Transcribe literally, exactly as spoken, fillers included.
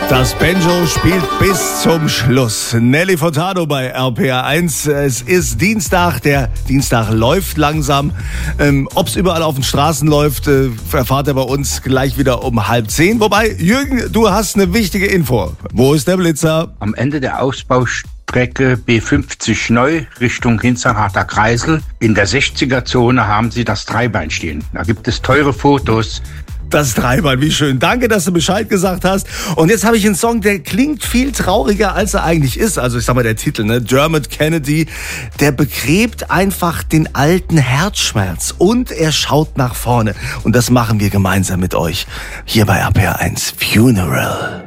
Das Banjo spielt bis zum Schluss. Nelly Furtado bei R P R eins. Es ist Dienstag, der Dienstag läuft langsam. Ähm, Ob es überall auf den Straßen läuft, äh, erfahrt ihr bei uns gleich wieder um halb zehn. Wobei, Jürgen, du hast eine wichtige Info. Wo ist der Blitzer? Am Ende der Ausbaustrecke B fünfzig neu Richtung Hinzenharter Kreisel in der sechziger-Zone haben sie das Dreibein stehen. Da gibt es teure Fotos. Das Dreibein, wie schön. Danke, dass du Bescheid gesagt hast. Und jetzt habe ich einen Song, der klingt viel trauriger, als er eigentlich ist. Also ich sag mal, der Titel, ne? Dermot Kennedy, der begräbt einfach den alten Herzschmerz. Und er schaut nach vorne. Und das machen wir gemeinsam mit euch hier bei R P R eins Funeral.